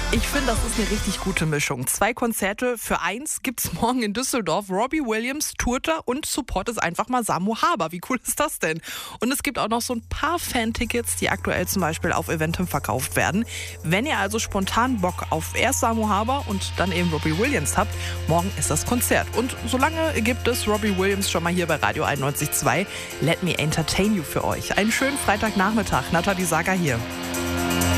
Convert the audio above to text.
Ich finde, das ist eine richtig gute Mischung. 2 Konzerte für eins gibt's morgen in Düsseldorf. Robbie Williams tourt da und Support ist einfach mal Samu Haber. Wie cool ist das denn? Und es gibt auch noch so ein paar Fantickets, die aktuell zum Beispiel auf Eventim verkauft werden. Wenn ihr also spontan Bock auf erst Samu Haber und dann eben Robbie Williams habt, morgen ist das Konzert. Und solange gibt es Robbie Williams schon mal hier bei Radio 91.2. Let me entertain you für euch. Einen schönen Freitagnachmittag. Nathalie Sager hier.